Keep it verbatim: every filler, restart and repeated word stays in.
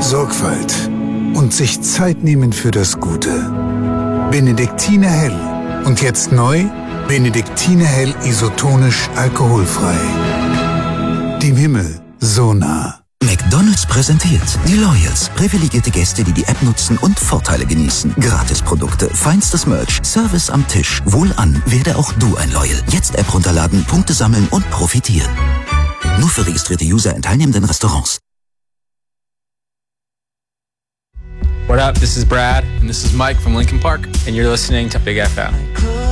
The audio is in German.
Sorgfalt und sich Zeit nehmen für das Gute. Benediktiner Hell. Und jetzt neu, Benediktiner Hell isotonisch alkoholfrei. Dem Himmel so nah. McDonald's präsentiert die Loyals. Privilegierte Gäste, die die App nutzen und Vorteile genießen. Gratisprodukte, feinstes Merch, Service am Tisch. Wohlan, werde auch du ein Loyal. Jetzt App runterladen, Punkte sammeln und profitieren. Nur für registrierte User in teilnehmenden Restaurants. What up, this is Brad, and this is Mike from Linkin Park, and you're listening to Big F M.